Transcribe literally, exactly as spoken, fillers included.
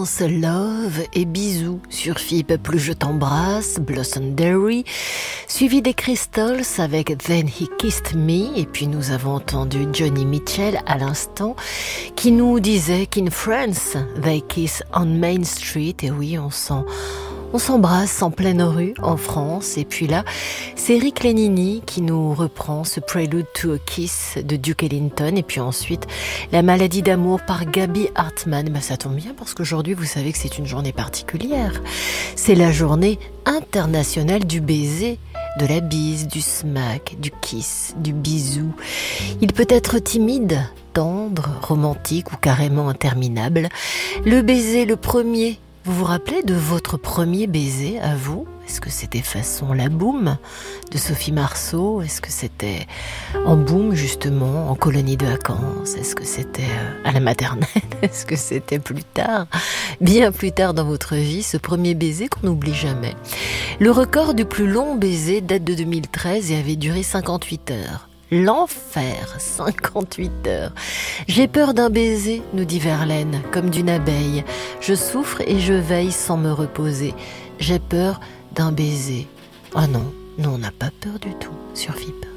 séquence Love et Bisous sur F I P plus Je t'embrasse, Blossom Derry, suivi des Crystals avec Then He Kissed Me, et puis nous avons entendu Johnny Mitchell à l'instant qui nous disait qu'in France they kiss on Main Street, et oui, on sent On s'embrasse en pleine rue en France. Et puis là, c'est Rick Lenini qui nous reprend ce Prelude to a Kiss de Duke Ellington. Et puis ensuite, La maladie d'amour par Gaby Hartmann. Ben, ça tombe bien parce qu'aujourd'hui, vous savez que c'est une journée particulière. C'est la journée internationale du baiser, de la bise, du smack, du kiss, du bisou. Il peut être timide, tendre, romantique ou carrément interminable. Le baiser, le premier. Vous vous rappelez de votre premier baiser à vous? Est-ce que c'était façon La Boum de Sophie Marceau? Est-ce que c'était en boum justement, en colonie de vacances? Est-ce que c'était à la maternelle? Est-ce que c'était plus tard, bien plus tard dans votre vie, ce premier baiser qu'on n'oublie jamais? Le record du plus long baiser date de deux mille treize et avait duré cinquante-huit heures. L'enfer, cinquante-huit heures. J'ai peur d'un baiser, nous dit Verlaine, comme d'une abeille. Je souffre et je veille sans me reposer. J'ai peur d'un baiser. Ah non, nous on n'a pas peur du tout sur F I P.